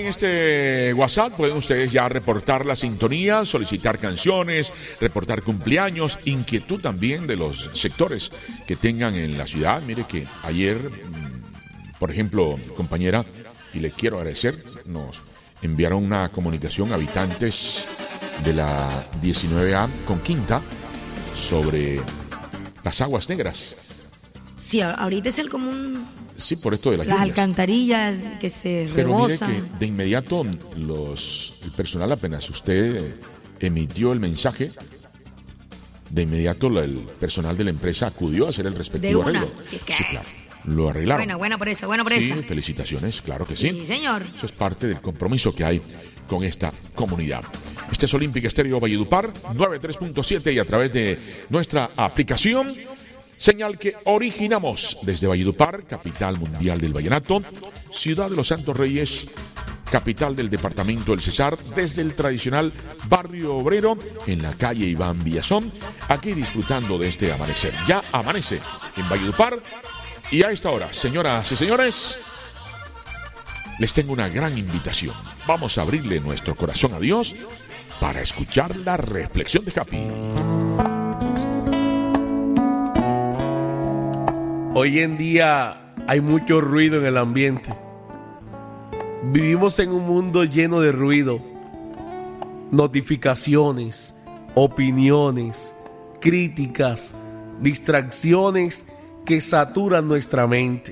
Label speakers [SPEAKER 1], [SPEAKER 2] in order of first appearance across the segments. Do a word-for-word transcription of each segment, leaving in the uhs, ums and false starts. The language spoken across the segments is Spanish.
[SPEAKER 1] en este WhatsApp pueden ustedes ya reportar la sintonía, solicitar canciones, reportar cumpleaños, inquietud también de los sectores que tengan en la ciudad. Mire que ayer, por ejemplo, compañera, y le quiero agradecer, nos enviaron una comunicación a habitantes de la diecinueve A con Quinta sobre las aguas negras.
[SPEAKER 2] Sí, ahorita es el común.
[SPEAKER 1] Sí, por esto de las
[SPEAKER 2] Las
[SPEAKER 1] lluvias.
[SPEAKER 2] alcantarillas que se
[SPEAKER 1] Pero
[SPEAKER 2] rebosan.
[SPEAKER 1] mire que de inmediato los, el personal, apenas usted emitió el mensaje, de inmediato la, el personal de la empresa acudió a hacer el respectivo
[SPEAKER 2] De una,
[SPEAKER 1] arreglo.
[SPEAKER 2] sí, que...
[SPEAKER 1] Sí, claro. Lo arreglaron.
[SPEAKER 2] Bueno, bueno por eso, bueno por
[SPEAKER 1] Sí,
[SPEAKER 2] eso.
[SPEAKER 1] felicitaciones, claro que sí.
[SPEAKER 2] Sí, señor.
[SPEAKER 1] Eso es parte del compromiso que hay con esta comunidad. Este es Olímpica Estéreo Valledupar, noventa y tres punto siete, y a través de nuestra aplicación, señal que originamos desde Valledupar, capital mundial del vallenato, ciudad de los Santos Reyes, capital del departamento del Cesar, desde el tradicional barrio obrero, en la calle Iván Villazón, aquí disfrutando de este amanecer. Ya amanece en Valledupar, y a esta hora, señoras y señores, les tengo una gran invitación. Vamos a abrirle nuestro corazón a Dios para escuchar la reflexión de Happy.
[SPEAKER 3] Hoy en día hay mucho ruido en el ambiente. Vivimos en un mundo lleno de ruido, notificaciones, opiniones, críticas, distracciones que saturan nuestra mente.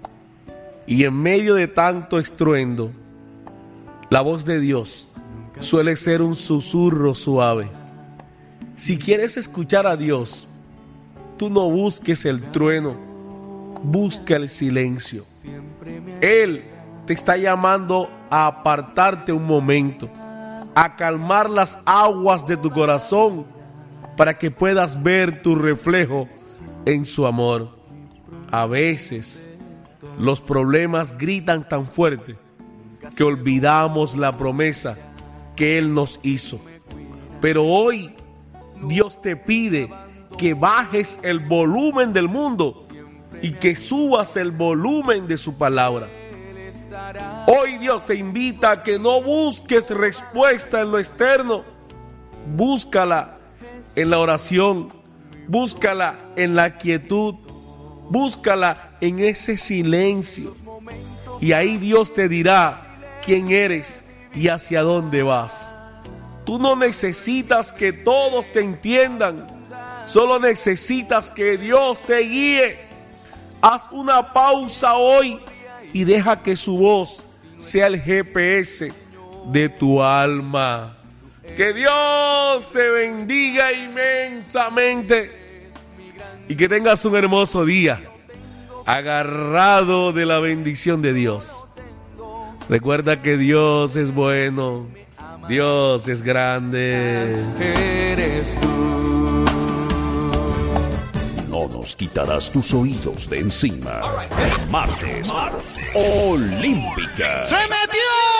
[SPEAKER 3] Y en medio de tanto estruendo, la voz de Dios suele ser un susurro suave. Si quieres escuchar a Dios, tú no busques el trueno, busca el silencio. Él te está llamando a apartarte un momento, a calmar las aguas de tu corazón para que puedas ver tu reflejo en su amor. A veces los problemas gritan tan fuerte que olvidamos la promesa que Él nos hizo. Pero hoy Dios te pide que bajes el volumen del mundo y que subas el volumen de su palabra. Hoy Dios te invita a que no busques respuesta en lo externo. Búscala en la oración, búscala en la quietud, búscala en ese silencio. Y ahí Dios te dirá quién eres y hacia dónde vas. Tú no necesitas que todos te entiendan, solo necesitas que Dios te guíe. Haz una pausa hoy y deja que su voz sea el G P S de tu alma. Que Dios te bendiga inmensamente y que tengas un hermoso día, agarrado de la bendición de Dios. Recuerda que Dios es bueno, Dios es grande.
[SPEAKER 4] Eres tú.
[SPEAKER 5] No nos quitarás tus oídos de encima. Martes, Martes, Olímpica.
[SPEAKER 4] ¡Se metió!